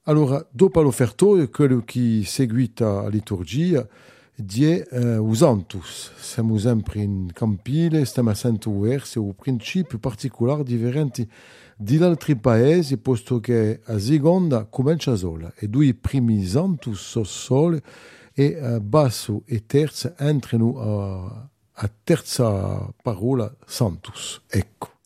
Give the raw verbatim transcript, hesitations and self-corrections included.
Allora, dopo l'offertorio, quello che seguita la liturgia, die uh, os antus. Siamo sempre in campile, stiamo sempre verso un principio particolare differente di altri paesi, posto che a seconda comincia sola, e due primi santus sono sole, e uh, basso e terza entrano a, a terza parola santus. Ecco.